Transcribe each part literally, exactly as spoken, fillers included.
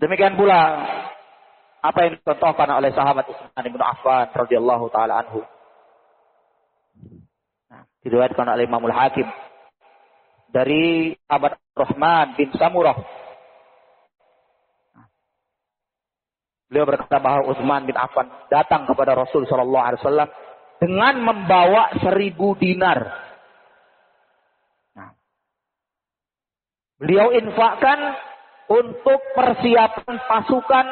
Demikian pula apa yang dicontohkan oleh sahabat Utsman bin Affan radhiyallahu taala anhu. Nah, diriwayatkan oleh Imam Al-Hakim dari sahabat Rahman bin Samurah. Beliau berkata bahwa Utsman bin Affan datang kepada Rasul sallallahu alaihi wasallam dengan membawa seribu dinar. Nah, beliau infakkan untuk persiapan pasukan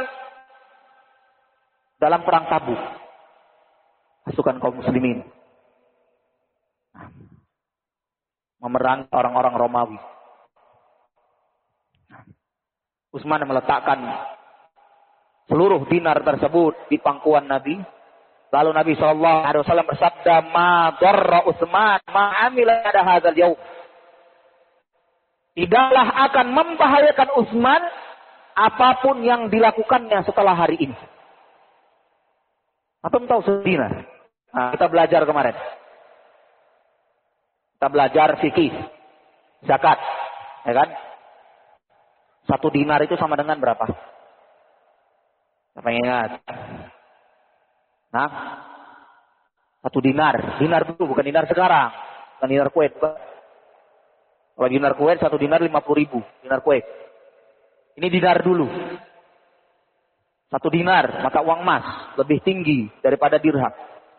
dalam perang Tabuk, pasukan kaum muslimin, nah, memerangi orang-orang Romawi. Nah, Utsman meletakkan seluruh dinar tersebut di pangkuan Nabi. Lalu Nabi shallallahu alaihi wasallam bersabda, "Ma darra Utsman ma amila pada hadzal yaum." Tidaklah akan membahayakan Utsman apapun yang dilakukannya setelah hari ini. Apa tahu sedinar? Nah, kita belajar kemarin. Kita belajar fikih, zakat, ya kan? Satu dinar itu sama dengan berapa? Siapa yang ingat? Nah, satu dinar, dinar dulu bukan dinar sekarang, bukan dinar Kuwait. Kalau dinar Kuwait satu dinar lima puluh ribu, dinar Kuwait. Ini dinar dulu. Satu dinar mata uang emas lebih tinggi daripada dirham.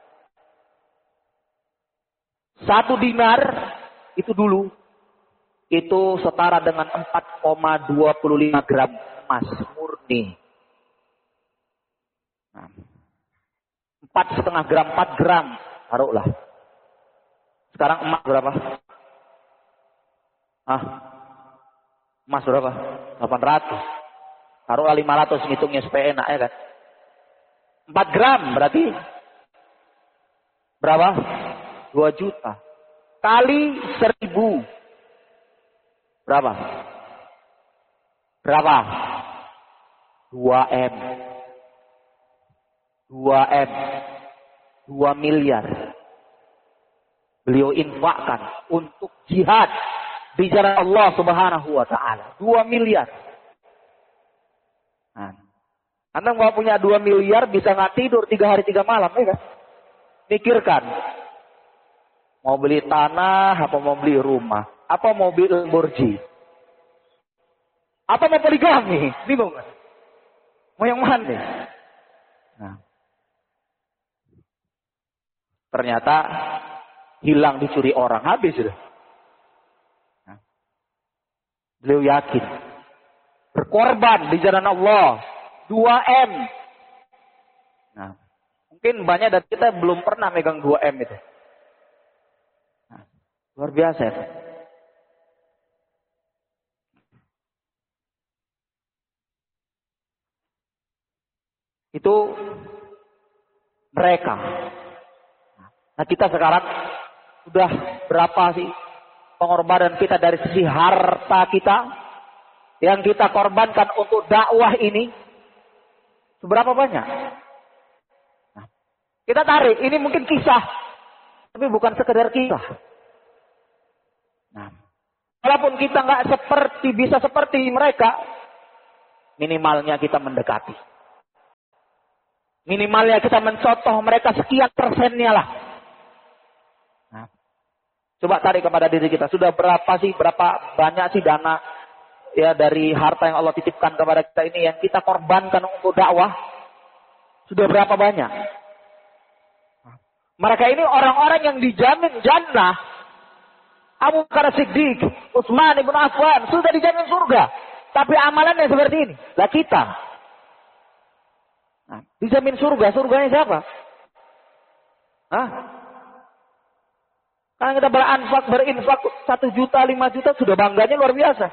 Satu dinar itu dulu itu setara dengan empat koma dua lima gram emas murni. Nah, empat setengah gram, empat gram, taruhlah. Sekarang emas berapa? Ah, emas berapa? delapan ratus. Taruhlah lima ratus, ngitungnya supaya enak ya kan. empat gram berarti berapa? dua juta. Kali seribu. Berapa? Berapa? dua M. dua M. dua miliar. Beliau infakkan untuk jihad di jalan Allah Subhanahu wa taala. dua miliar. Nah, Anda mau punya dua miliar bisa nggak tidur tiga hari tiga malam, ya kan? Pikirkan. Mau beli tanah, apa mau beli rumah, apa mau beli Lamborghini, apa mau poligami, bingung kan? Mau yang mana nih? Nah, ternyata hilang dicuri orang, habis sudah. Nah, beliau yakin berkorban di jalan Allah dua M. Nah, mungkin banyak dari kita belum pernah megang dua M itu. Nah, luar biasa ya. Itu mereka. Nah, kita sekarang sudah berapa sih pengorbanan kita dari sisi harta kita yang kita korbankan untuk dakwah ini? Seberapa banyak? Nah, kita tarik, ini mungkin kisah, tapi bukan sekedar kisah. Nah, walaupun kita nggak seperti bisa seperti mereka, minimalnya kita mendekati. Minimalnya kita mencontoh mereka sekian persennya lah. Nah, coba tarik kepada diri kita, sudah berapa sih, berapa banyak sih dana ya dari harta yang Allah titipkan kepada kita ini yang kita korbankan untuk dakwah? Sudah berapa banyak? Mereka ini orang-orang yang dijamin jannah. Abu Bakar Siddiq, Utsman bin Affan sudah dijamin surga, tapi amalannya seperti ini. Lah kita, nah, dijamin surga, surganya siapa? Hah? Karena kita beranfak, berinfak satu juta, lima juta sudah bangganya luar biasa.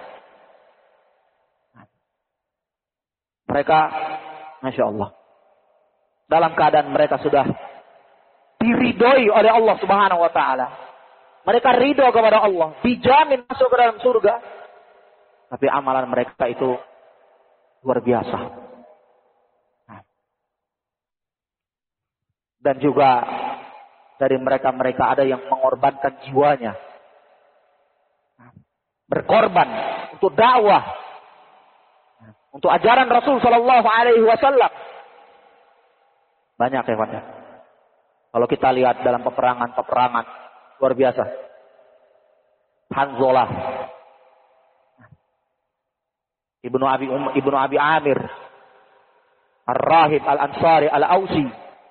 Mereka, Masya Allah, dalam keadaan mereka sudah diridhoi oleh Allah Subhanahu wa taala. Mereka ridho kepada Allah, dijamin masuk ke dalam surga. Tapi amalan mereka itu luar biasa. Dan juga dari mereka-mereka ada yang mengorbankan jiwanya. Berkorban untuk dakwah. untuk ajaran Rasul Shallallahu Alaihi Wasallam. Banyak ya, Pak. Kalau kita lihat dalam peperangan-peperangan luar biasa. Hanzalah, Ibnu Abi um, Ibnu Abi Amir, Ar-Rahib Al-Ansari Al-Ausi.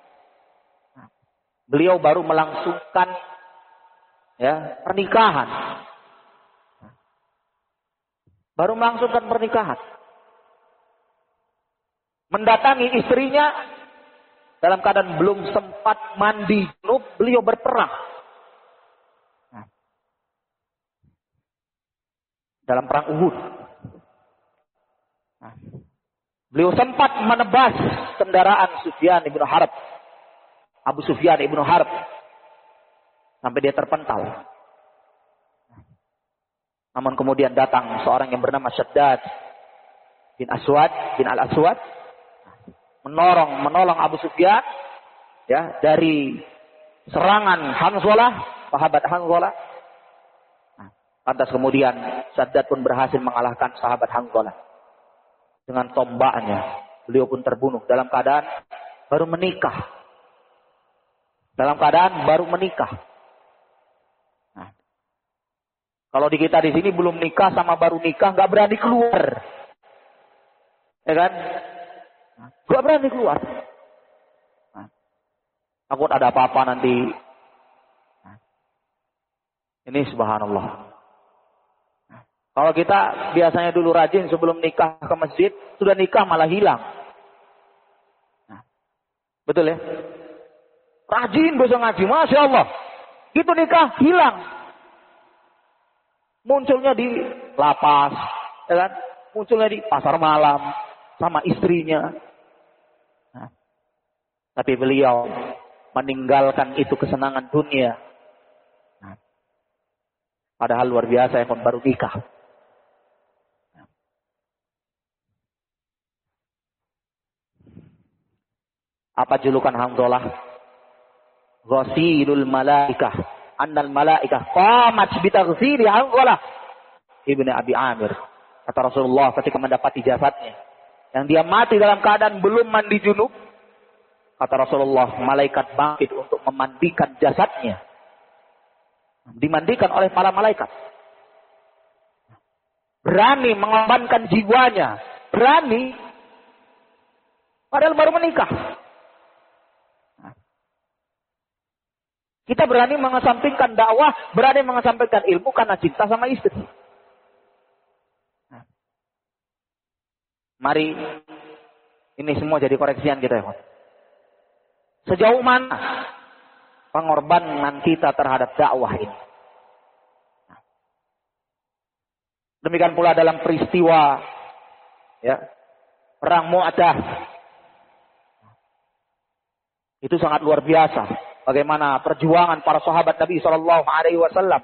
Beliau baru melangsungkan ya, pernikahan. Baru melangsungkan pernikahan. Mendatangi istrinya dalam keadaan belum sempat mandi junub, beliau berperang. Nah, dalam perang Uhud. Nah, beliau sempat menebas kendaraan Sufyan ibnu Harb, Abu Sufyan ibnu Harb, sampai dia terpental. Namun kemudian datang seorang yang bernama Syaddad bin Aswad bin Al-Aswad, menolong menolong Abu Sufyan ya dari serangan Hanzalah, sahabat Hanzalah. Nah, lantas kemudian Syaddad pun berhasil mengalahkan sahabat Hanzalah dengan tombaknya. Beliau pun terbunuh dalam keadaan baru menikah. Dalam keadaan baru menikah. Nah, kalau di kita di sini belum nikah sama baru nikah nggak berani keluar, ya kan? Gak berani keluar. Nah, takut ada apa-apa nanti. Nah, ini subhanallah. Nah, kalau kita biasanya dulu rajin sebelum nikah ke masjid, sudah nikah malah hilang. Nah, betul ya? Rajin bisa ngaji, Masya Allah. Gitu nikah, hilang. Munculnya di lapas, ya kan? Munculnya di pasar malam, sama istrinya. Nah, tapi beliau meninggalkan itu kesenangan dunia. Nah, padahal luar biasa yang baru nikah. Nah. Apa julukan Hanzalah? Ghasilul malaikah. Annal malaikah qamat bitaghsili Hanzalah Ibnu Abi Amir. Kata Rasulullah ketika mendapati jasadnya, yang dia mati dalam keadaan belum mandi junub, kata Rasulullah, malaikat bangkit untuk memandikan jasadnya. Dimandikan oleh para malaikat. Berani mengorbankan jiwanya. Berani. Padahal baru menikah. Kita berani mengesampingkan dakwah, berani mengesampingkan ilmu karena cinta sama istri. Mari ini semua jadi koreksian kita ya. Sejauh mana pengorbanan kita terhadap dakwah ini? Demikian pula dalam peristiwa ya, perang Mu'tah. Itu sangat luar biasa. Bagaimana perjuangan para sahabat Nabi Shallallahu Alaihi Wasallam.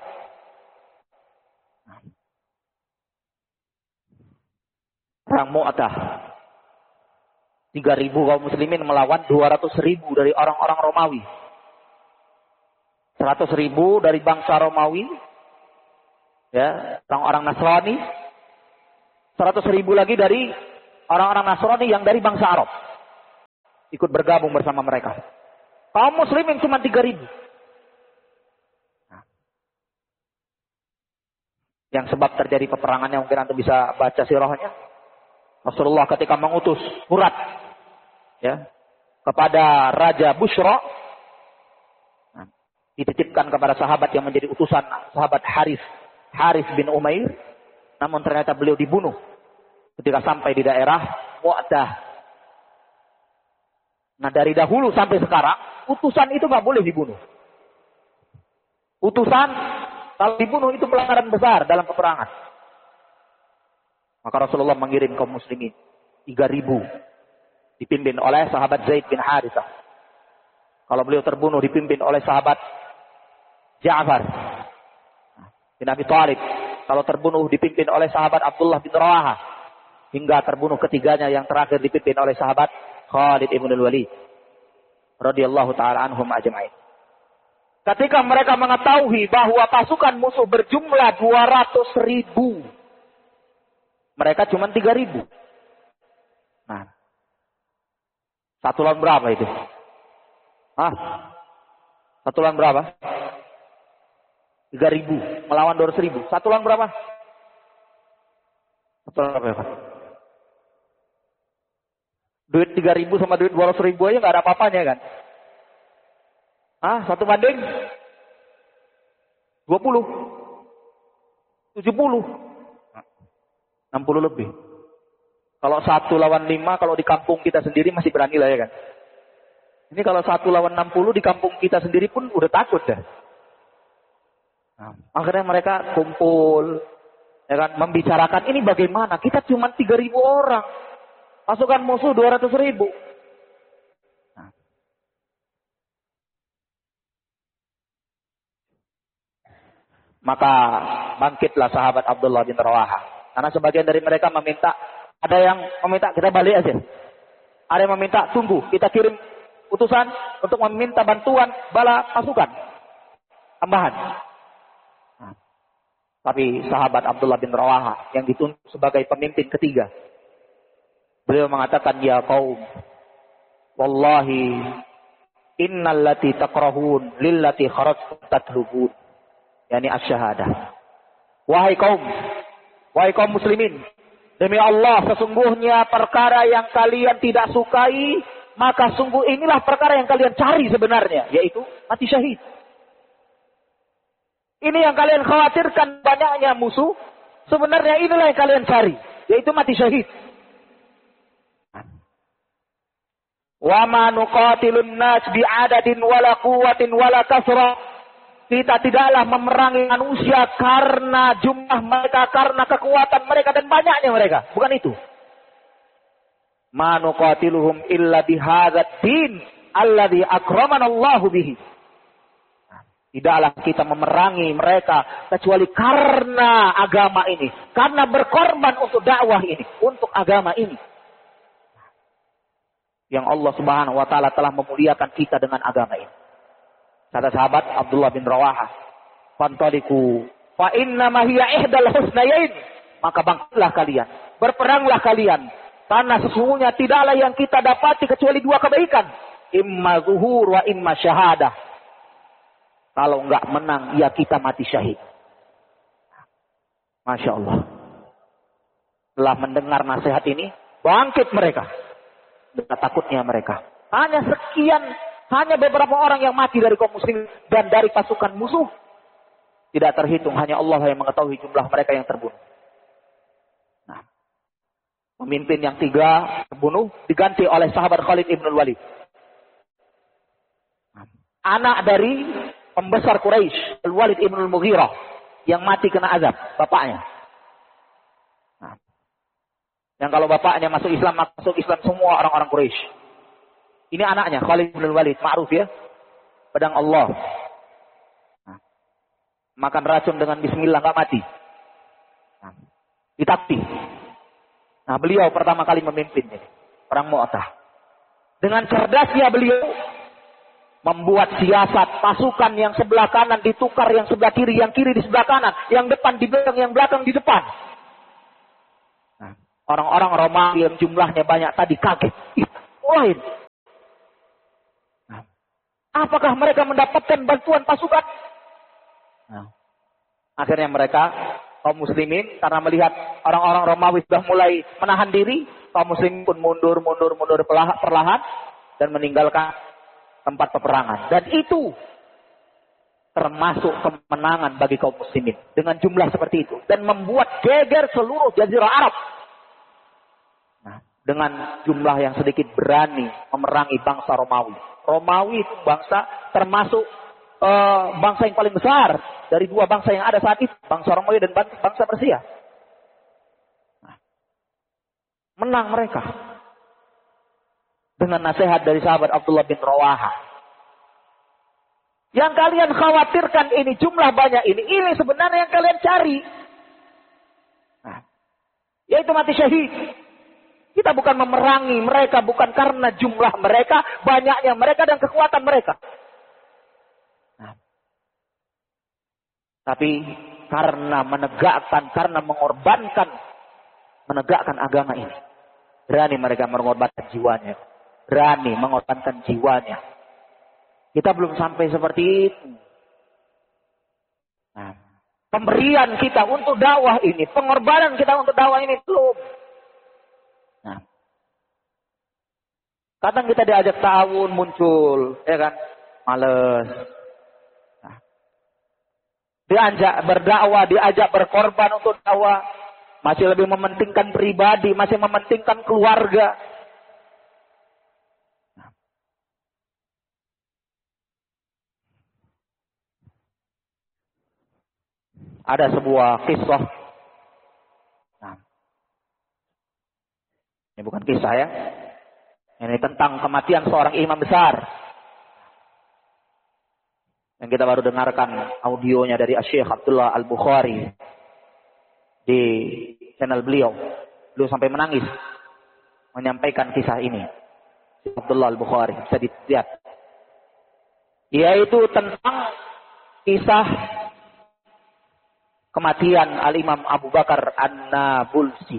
Perang Mu'tah. tiga ribu kaum muslimin melawan dua ratus ribu dari orang-orang Romawi. seratus ribu dari bangsa Romawi. Ya, orang-orang Nasrani. seratus ribu lagi dari orang-orang Nasrani yang dari bangsa Arab. Ikut bergabung bersama mereka. Kaum muslimin cuma tiga ribu. Nah. Yang sebab terjadi peperangannya mungkin Anda bisa baca sirahnya. Rasulullah ketika mengutus surat ya, kepada Raja Bushra, nah, dititipkan kepada sahabat yang menjadi utusan, sahabat Harith, Harith bin Umair. Namun ternyata beliau dibunuh ketika sampai di daerah Mu'tah. Nah dari dahulu sampai sekarang, utusan itu nggak boleh dibunuh. Utusan kalau dibunuh itu pelanggaran besar dalam peperangan. Maka Rasulullah mengirim kaum muslimin tiga ribu dipimpin oleh sahabat Zaid bin Harithah. Kalau beliau terbunuh dipimpin oleh sahabat Ja'far bin Abi Thalib. Kalau terbunuh dipimpin oleh sahabat Abdullah bin Rawahah. Hingga terbunuh ketiganya yang terakhir dipimpin oleh sahabat Khalid ibn al-Walid radhiyallahu taala anhum ajma'in. Ketika mereka mengetahui bahwa pasukan musuh berjumlah dua ratus ribu, mereka cuma tiga ribu. Satu lawan berapa itu? Hah? Satu lawan berapa? Tiga ribu. Melawan dua ratus ribu. Satu lawan berapa? Satu lawan berapa? Duit tiga ribu sama duit dua ratus ribu aja nggak ada apa-apanya kan? Ah, satu banding dua puluh, tujuh puluh, enam puluh lebih. Kalau satu lawan lima, kalau di kampung kita sendiri masih berani lah ya kan? Ini kalau satu lawan enam puluh di kampung kita sendiri pun udah takut dah. Nah, akhirnya mereka kumpul, ya kan, membicarakan ini bagaimana? Kita cuma tiga ribu orang, pasukan musuh dua ratus ribu. Nah. Maka bangkitlah sahabat Abdullah bin Rawaha. Karena sebagian dari mereka meminta, ada yang meminta kita balik aja. Ada yang meminta tunggu, kita kirim utusan untuk meminta bantuan bala pasukan tambahan. Nah, tapi sahabat Abdullah bin Rawaha yang ditunjuk sebagai pemimpin ketiga, beliau mengatakan, ya kaum, wallahi innal lati takrahun lillati kharajtum tatlubun, yakni asy-syahadah. Wahai kaum, wahai kaum muslimin, demi Allah, sesungguhnya perkara yang kalian tidak sukai, maka sungguh inilah perkara yang kalian cari sebenarnya, yaitu mati syahid. Ini yang kalian khawatirkan banyaknya musuh, sebenarnya inilah yang kalian cari, yaitu mati syahid. Wa ma nuqatilun nas bi'adadin wala quwwatin wala kasra. Kita tidaklah memerangi manusia karena jumlah mereka, karena kekuatan mereka dan banyaknya mereka. Bukan itu. Ma nuqatiluhum illa bihadzal din alladzi akramana Allahu bihi. Tidaklah kita memerangi mereka kecuali karena agama ini, karena berkorban untuk dakwah ini, untuk agama ini. Yang Allah Subhanahu wa taala telah memuliakan kita dengan agama ini. Kata sahabat Abdullah bin Rawaha, "Fantaliku fa inna ma hiya ihdal husnayain." Maka bangkitlah kalian, berperanglah kalian, karena sesungguhnya tidaklah yang kita dapati kecuali dua kebaikan, imma zuhur wa imma syahadah. Kalau enggak menang, ya kita mati syahid. Masya Allah. Setelah mendengar nasihat ini, bangkit mereka. Dengan takutnya mereka. Hanya sekian, hanya beberapa orang yang mati dari kaum muslim dan dari pasukan musuh. Tidak terhitung, hanya Allah yang mengetahui jumlah mereka yang terbunuh. Nah, pemimpin yang tiga terbunuh diganti oleh sahabat Khalid ibn Walid. Anak dari pembesar Quraisy, Al-Walid ibn al-Mughirah, yang mati kena azab, bapaknya. Nah, yang kalau bapaknya masuk Islam, masuk Islam semua orang-orang Quraisy. Ini anaknya, Khalid bin Walid, ma'ruf ya. Pedang Allah. Nah, makan racun dengan bismillah, nggak mati. Nah, ditakti. Nah, beliau pertama kali memimpin ini, perang Mu'tah. Dengan cerdasnya beliau membuat siasat pasukan yang sebelah kanan ditukar yang sebelah kiri, yang kiri di sebelah kanan, yang depan di belakang, yang belakang di depan. Nah, orang-orang Romawi yang jumlahnya banyak tadi kaget. Ih, lain. Nah, apakah mereka mendapatkan bantuan pasukan? Nah, akhirnya mereka, kaum muslimin, karena melihat orang-orang Romawi sudah mulai menahan diri, kaum muslimin pun mundur, mundur, mundur perlahan dan meninggalkan tempat peperangan. Dan itu termasuk kemenangan bagi kaum muslimin dengan jumlah seperti itu, dan membuat geger seluruh jazirah Arab. Nah, dengan jumlah yang sedikit berani memerangi bangsa Romawi. Romawi itu bangsa termasuk uh, bangsa yang paling besar dari dua bangsa yang ada saat itu, bangsa Romawi dan bangsa Persia. Nah, menang mereka. Dengan nasihat dari sahabat Abdullah bin Rawaha. Yang kalian khawatirkan ini, jumlah banyak ini, ini sebenarnya yang kalian cari. Nah, yaitu mati syahid. Kita bukan memerangi mereka, bukan karena jumlah mereka, banyaknya mereka dan kekuatan mereka. Nah, tapi karena menegakkan, karena mengorbankan, menegakkan agama ini. Berani mereka mengorbankan jiwanya. berani mengorbankan jiwanya. Kita belum sampai seperti itu. Nah, pemberian kita untuk dakwah ini, pengorbanan kita untuk dakwah ini belum. Nah, kadang kita diajak ta'awun muncul, ya kan? Males. Nah, diajak berdakwah, diajak berkorban untuk dakwah, masih lebih mementingkan pribadi, masih mementingkan keluarga. Ada sebuah kisah. Nah, ini bukan kisah ya. Ini tentang kematian seorang imam besar. Yang kita baru dengarkan audionya dari Syekh Abdullah Al-Bukhari di channel beliau. Beliau sampai menangis menyampaikan kisah ini. Abdullah Al-Bukhari, bisa dilihat. Yaitu tentang kisah kematian Al-Imam Abu Bakar An-Nabulsi.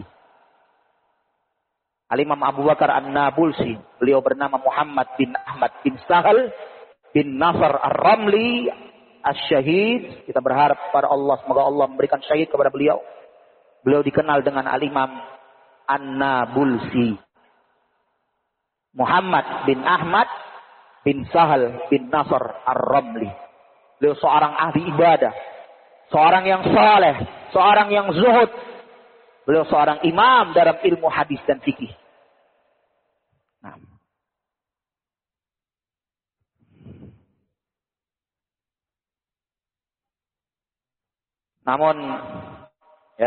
Al-Imam Abu Bakar An-Nabulsi. Beliau bernama Muhammad bin Ahmad bin Sahal bin Nasr Ar-Ramli Asy-Syahid. Kita berharap pada Allah, semoga Allah memberikan syahid kepada beliau. Beliau dikenal dengan Al-Imam An-Nabulsi. Muhammad bin Ahmad bin Sahal bin Nasr Ar-Ramli. Beliau seorang ahli ibadah, seorang yang saleh, seorang yang zuhud. Beliau seorang imam dalam ilmu hadis dan fikih. Nah. Namun, ya,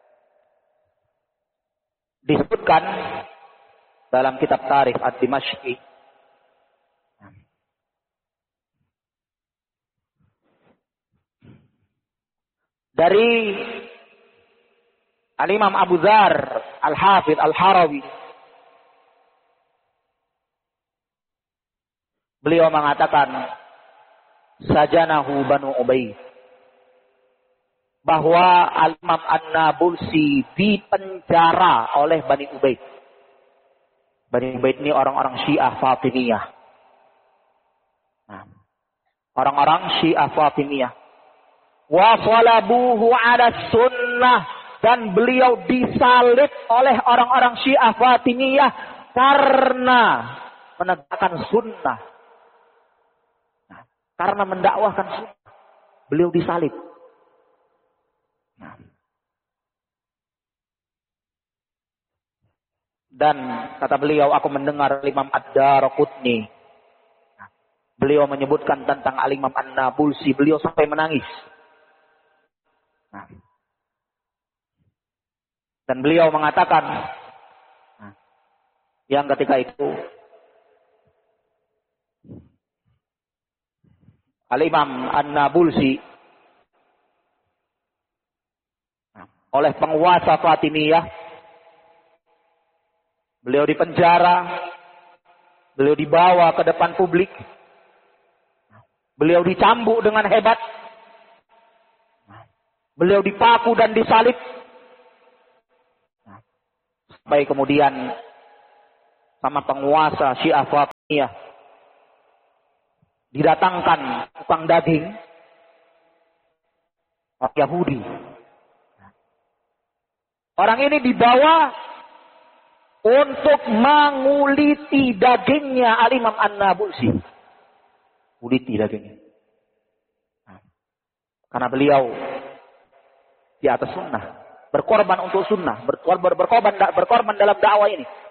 disebutkan dalam kitab Tarikh Ad-Dimashqi dari Al-Imam Abu Dzar Al-Hafidh Al-Harawi, beliau mengatakan sajanahu Banu Ubaid, bahwa Al-Imam An-Nabulsi dipenjara oleh Bani Ubaid. Bani Ubaid ini orang-orang Syiah Fatimiyah. Nah, orang-orang Syiah Fatimiyah. Wa salabuhu ala sunnah, dan beliau disalib oleh orang-orang Syiah Fatimiyah karena menegakkan sunnah. Nah, karena mendakwahkan sunnah, beliau disalib. Nah. Dan kata beliau, aku mendengar Imam Ad-Daraqutni. Nah, beliau menyebutkan tentang Al-Imam An-Nabulsi, beliau sampai menangis. Nah. Dan beliau mengatakan, nah, yang ketika itu Al-Imam An-Nabulsi oleh penguasa Fatimiyah, beliau dipenjara, beliau dibawa ke depan publik, beliau dicambuk dengan hebat, beliau dipaku dan disalib, sampai kemudian sama penguasa Syiah Fatimiyah didatangkan tukang daging orang Yahudi. Orang ini dibawa untuk menguliti dagingnya Al-Imam An-Nabulsi. Uliti dagingnya. Nah, karena beliau di atas sunnah. Berkorban untuk sunnah. Berkorban, berkorban, berkorban dalam dakwah ini.